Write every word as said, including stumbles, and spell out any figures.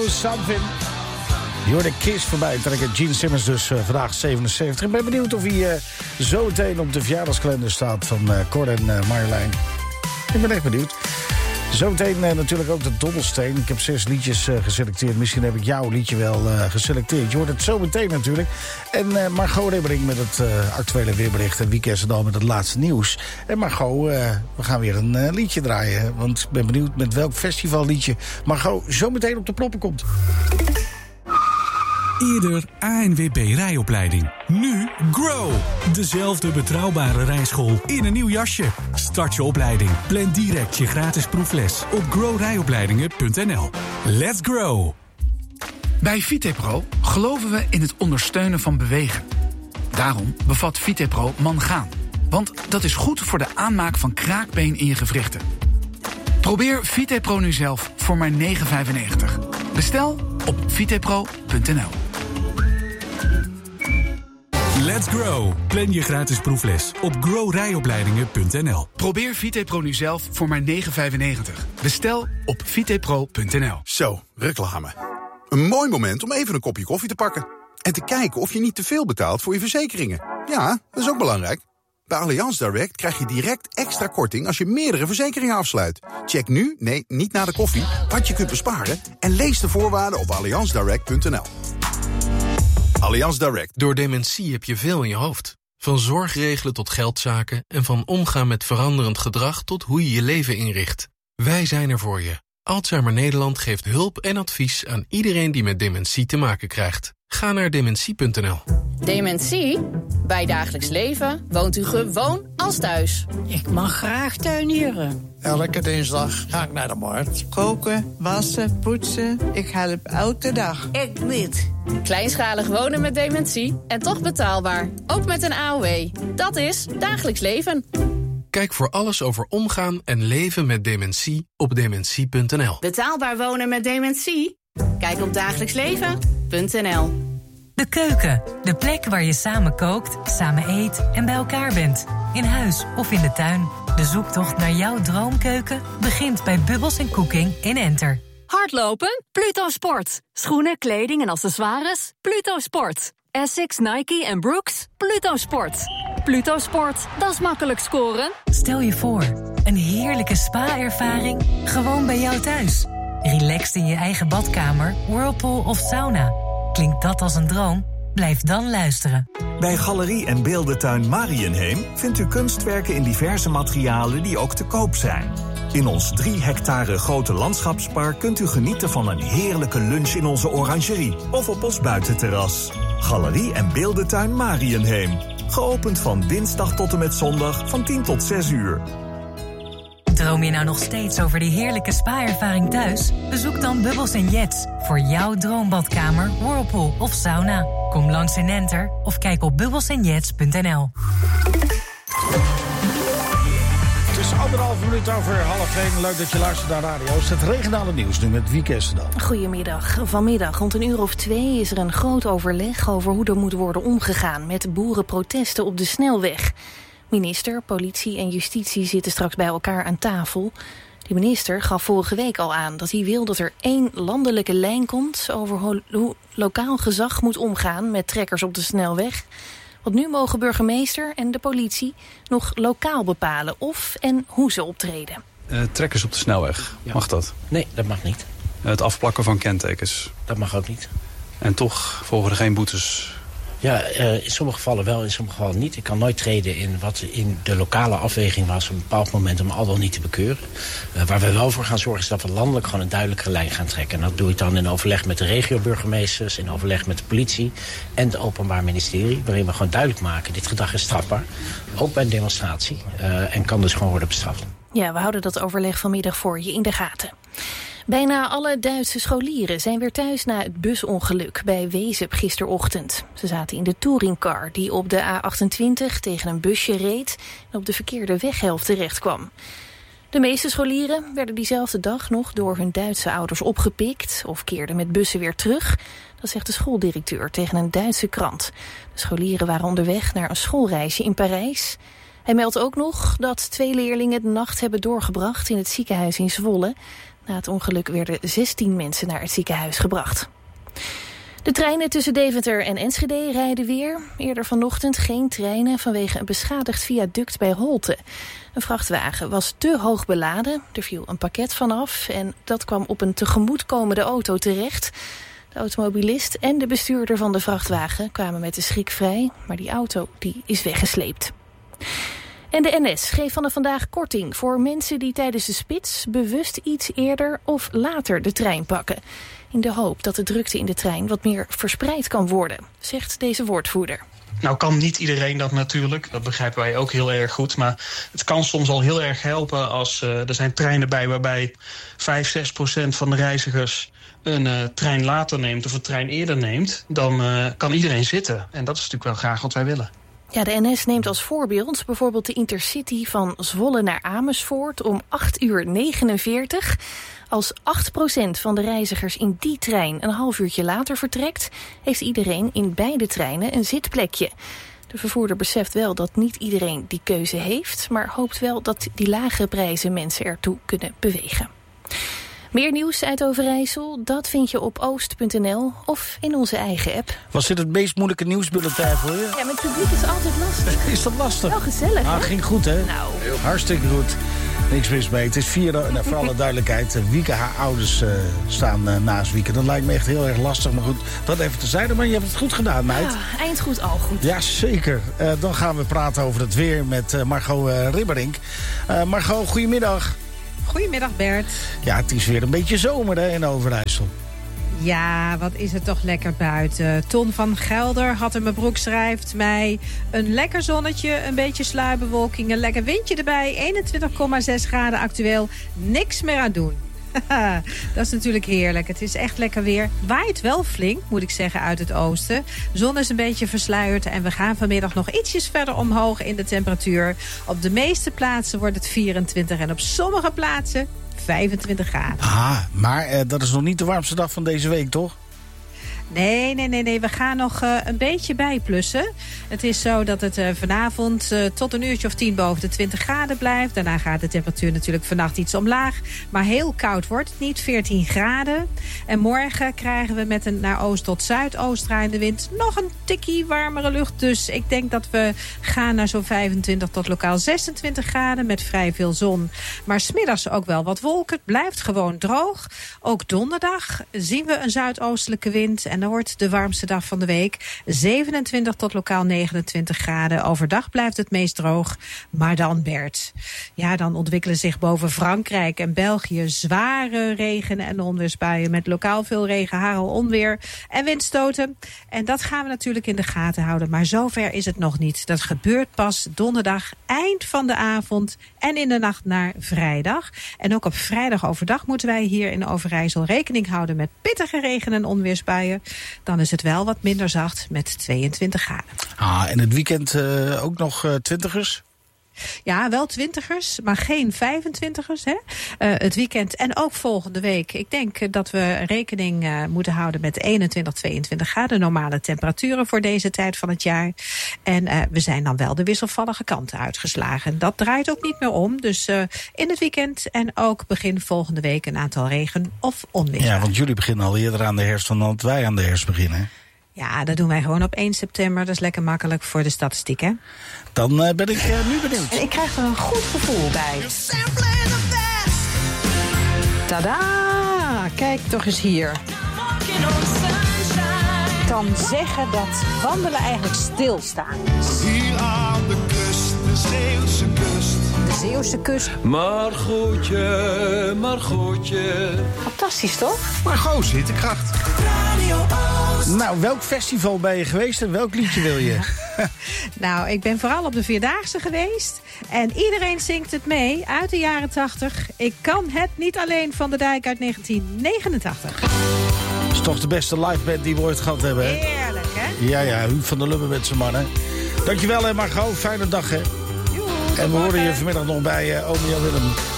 Know Something. Je hoort de Kiss voorbij trekken. Gene Simmons dus uh, vandaag zevenenzeventig. Ik ben benieuwd of hij uh, zo meteen op de verjaardagskalender staat van uh, Cor en uh, Marjolein. Ik ben echt benieuwd. Zometeen uh, natuurlijk ook de dobbelsteen. Ik heb zes liedjes uh, geselecteerd. Misschien heb ik jouw liedje wel uh, geselecteerd. Je hoort het zo meteen natuurlijk. En uh, Margot Ribbering met het uh, actuele weerbericht. En Wieke Essendaal met het laatste nieuws. En Margot, uh, we gaan weer een uh, liedje draaien. Want ik ben benieuwd met welk festivalliedje Margot zo meteen op de proppen komt. Eerder A N W B rijopleiding. Nu Grow. Dezelfde betrouwbare rijschool in een nieuw jasje. Start je opleiding. Plan direct je gratis proefles op grow rijopleidingen punt n l. Let's grow. Bij Vitepro geloven we in het ondersteunen van bewegen. Daarom bevat Vitepro mangaan. Want dat is goed voor de aanmaak van kraakbeen in je gewrichten. Probeer Vitepro nu zelf voor maar negen vijfennegentig. Bestel op vitepro punt n l. Let's grow. Plan je gratis proefles op grow rijopleidingen punt n l. Probeer Vitepro nu zelf voor maar negen vijfennegentig. Bestel op vitepro punt n l. Zo, reclame. Een mooi moment om even een kopje koffie te pakken. En te kijken of je niet te veel betaalt voor je verzekeringen. Ja, dat is ook belangrijk. Bij Allianz Direct krijg je direct extra korting als je meerdere verzekeringen afsluit. Check nu, nee, niet na de koffie, wat je kunt besparen en lees de voorwaarden op allianz direct punt n l. Allianz Direct. Door dementie heb je veel in je hoofd. Van zorgregelen tot geldzaken en van omgaan met veranderend gedrag tot hoe je je leven inricht. Wij zijn er voor je. Alzheimer Nederland geeft hulp en advies aan iedereen die met dementie te maken krijgt. Ga naar dementie punt n l. Dementie? Bij dagelijks leven woont u gewoon als thuis. Ik mag graag tuinieren. Elke dinsdag ga ik naar de markt. Koken, wassen, poetsen. Ik help elke dag. Ik niet. Kleinschalig wonen met dementie en toch betaalbaar. Ook met een A O W. Dat is dagelijks leven. Kijk voor alles over omgaan en leven met dementie op dementie punt n l. Betaalbaar wonen met dementie? Kijk op dagelijks leven punt n l. De keuken, de plek waar je samen kookt, samen eet en bij elkaar bent. In huis of in de tuin. De zoektocht naar jouw droomkeuken begint bij Bubbles en Cooking in Enter. Hardlopen? Pluto Sport. Schoenen, kleding en accessoires? Pluto Sport. Essex, Nike en Brooks? Pluto Sport. Pluto Sport, dat is makkelijk scoren. Stel je voor, een heerlijke spa-ervaring gewoon bij jou thuis. Relaxed in je eigen badkamer, whirlpool of sauna. Klinkt dat als een droom? Blijf dan luisteren. Bij Galerie en Beeldentuin Marienheem vindt u kunstwerken in diverse materialen die ook te koop zijn. In ons drie hectare grote landschapspark kunt u genieten van een heerlijke lunch in onze orangerie of op ons buitenterras. Galerie en Beeldentuin Marienheem. Geopend van dinsdag tot en met zondag van tien tot zes uur. Droom je nou nog steeds over die heerlijke spa-ervaring thuis? Bezoek dan Bubbles en Jets voor jouw droombadkamer, whirlpool of sauna. Kom langs in Enter of kijk op bubbles en jets punt n l. Het is anderhalve minuut over half één. Leuk dat je luistert naar Radio. Het is het regionale nieuws nu met Wieke Essendaal. Goedemiddag. Vanmiddag rond een uur of twee is er een groot overleg over hoe er moet worden omgegaan met boerenprotesten op de snelweg. Minister, politie en justitie zitten straks bij elkaar aan tafel. De minister gaf vorige week al aan dat hij wil dat er één landelijke lijn komt over ho- hoe lokaal gezag moet omgaan met trekkers op de snelweg. Want nu mogen burgemeester en de politie nog lokaal bepalen of en hoe ze optreden. Uh, trekkers op de snelweg, ja. Mag dat? Nee, dat mag niet. Uh, het afplakken van kentekens. Dat mag ook niet. En toch volgen er geen boetes? Ja, uh, in sommige gevallen wel, in sommige gevallen niet. Ik kan nooit treden in wat in de lokale afweging was op een bepaald moment om al wel niet te bekeuren. Uh, waar we wel voor gaan zorgen is dat we landelijk gewoon een duidelijke lijn gaan trekken. En dat doe ik dan in overleg met de regioburgemeesters, in overleg met de politie en het Openbaar Ministerie. Waarin we gewoon duidelijk maken, dit gedrag is strafbaar. Ook bij een demonstratie. Uh, en kan dus gewoon worden bestraft. Ja, we houden dat overleg vanmiddag voor je in de gaten. Bijna alle Duitse scholieren zijn weer thuis na het busongeluk bij Wezep gisterochtend. Ze zaten in de touringcar die op de A achtentwintig tegen een busje reed en op de verkeerde weghelft terecht kwam. De meeste scholieren werden diezelfde dag nog door hun Duitse ouders opgepikt of keerden met bussen weer terug. Dat zegt de schooldirecteur tegen een Duitse krant. De scholieren waren onderweg naar een schoolreisje in Parijs. Hij meldt ook nog dat twee leerlingen de nacht hebben doorgebracht in het ziekenhuis in Zwolle. Na het ongeluk werden zestien mensen naar het ziekenhuis gebracht. De treinen tussen Deventer en Enschede rijden weer. Eerder vanochtend geen treinen vanwege een beschadigd viaduct bij Holte. Een vrachtwagen was te hoog beladen. Er viel een pakket vanaf en dat kwam op een tegemoetkomende auto terecht. De automobilist en de bestuurder van de vrachtwagen kwamen met de schrik vrij, maar die auto die is weggesleept. En de N S geeft vanaf vandaag korting voor mensen die tijdens de spits bewust iets eerder of later de trein pakken. In de hoop dat de drukte in de trein wat meer verspreid kan worden, zegt deze woordvoerder. Nou kan niet iedereen dat natuurlijk, dat begrijpen wij ook heel erg goed. Maar het kan soms al heel erg helpen als uh, er zijn treinen bij waarbij vijf, zes procent van de reizigers een uh, trein later neemt of een trein eerder neemt. Dan uh, kan iedereen zitten. En dat is natuurlijk wel graag wat wij willen. Ja, de N S neemt als voorbeeld bijvoorbeeld de Intercity van Zwolle naar Amersfoort om acht uur negenenveertig. Als acht procent van de reizigers in die trein een half uurtje later vertrekt, heeft iedereen in beide treinen een zitplekje. De vervoerder beseft wel dat niet iedereen die keuze heeft, maar hoopt wel dat die lage prijzen mensen ertoe kunnen bewegen. Meer nieuws uit Overijssel, dat vind je op oost punt n l of in onze eigen app. Was dit het meest moeilijke nieuwsbulletin voor je? Ja, met publiek is altijd lastig. Is dat lastig? Wel gezellig, hè? Ah, ging goed, hè? Nou. Hartstikke goed. Niks mis mee. Het is vier, nou, voor alle duidelijkheid, Wieke, haar ouders uh, staan uh, naast Wieke. Dat lijkt me echt heel erg lastig, maar goed, dat even terzijde. Maar je hebt het goed gedaan, meid. Ja, eind goed, al goed. Ja, zeker. Uh, dan gaan we praten over het weer met uh, Margot uh, Ribberink. Uh, Margot, goedemiddag. Goedemiddag, Bert. Ja, het is weer een beetje zomer, hè, in Overijssel. Ja, wat is het toch lekker buiten. Ton van Gelder had in mijn broek schrijft mij een lekker zonnetje, een beetje sluierbewolking, een lekker windje erbij, eenentwintig komma zes graden actueel, niks meer aan doen. Dat is natuurlijk heerlijk. Het is echt lekker weer. Waait wel flink, moet ik zeggen, uit het oosten. De zon is een beetje versluierd en we gaan vanmiddag nog ietsjes verder omhoog in de temperatuur. Op de meeste plaatsen wordt het vierentwintig en op sommige plaatsen vijfentwintig graden. Ah, maar uh, dat is nog niet de warmste dag van deze week, toch? Nee, nee, nee, nee. We gaan nog uh, een beetje bijplussen. Het is zo dat het uh, vanavond uh, tot een uurtje of tien boven de twintig graden blijft. Daarna gaat de temperatuur natuurlijk vannacht iets omlaag. Maar heel koud wordt het niet, veertien graden. En morgen krijgen we met een naar oost tot zuidoost draaiende wind nog een tikkie warmere lucht. Dus ik denk dat we gaan naar zo'n vijfentwintig tot lokaal zesentwintig graden met vrij veel zon. Maar 's middags ook wel wat wolken. Het blijft gewoon droog. Ook donderdag zien we een zuidoostelijke wind. En dan wordt de warmste dag van de week zevenentwintig tot lokaal negenentwintig graden. Overdag blijft het meest droog. Maar dan, Bert, ja, dan ontwikkelen zich boven Frankrijk en België zware regen- en onweersbuien met lokaal veel regen, hagel, onweer en windstoten. En dat gaan we natuurlijk in de gaten houden. Maar zover is het nog niet. Dat gebeurt pas donderdag, eind van de avond en in de nacht naar vrijdag. En ook op vrijdag overdag moeten wij hier in Overijssel rekening houden met pittige regen- en onweersbuien. Dan is het wel wat minder zacht met tweeëntwintig graden. Ah, en het weekend uh, ook nog uh, twintigers? Ja, wel twintigers, maar geen vijfentwintigers. Hè? Uh, het weekend en ook volgende week. Ik denk uh, dat we rekening uh, moeten houden met eenentwintig, tweeëntwintig graden. Normale temperaturen voor deze tijd van het jaar. En uh, we zijn dan wel de wisselvallige kanten uitgeslagen. Dat draait ook niet meer om. Dus uh, in het weekend en ook begin volgende week een aantal regen- of onweersbuien. Ja, want jullie beginnen al eerder aan de herfst dan dat wij aan de herfst beginnen. Ja, dat doen wij gewoon op één september. Dat is lekker makkelijk voor de statistiek, hè? Dan uh, ben ik uh, nu benieuwd. En ik krijg er een goed gevoel bij. Tada! Kijk toch eens hier. Kan zeggen dat wandelen eigenlijk stilstaan. Hier aan de kust, de Zeeuwse kust. De Zeeuwse kust. Margootje, Margootje. Fantastisch, toch? Margot, zittenkracht. Nou, welk festival ben je geweest en welk liedje wil je? Nou, ik ben vooral op de Vierdaagse geweest. En iedereen zingt het mee uit de jaren tachtig. Ik kan het niet alleen van de Dijk uit negentien negenentachtig. Dat is toch de beste liveband die we ooit gehad hebben, hè? Heerlijk, hè? Ja, ja, Huub van der Lubbe met zijn mannen. Dankjewel, hè, Margot. Fijne dag, hè? Joe, en we horen je vanmiddag nog bij uh, Oom Jan Willem.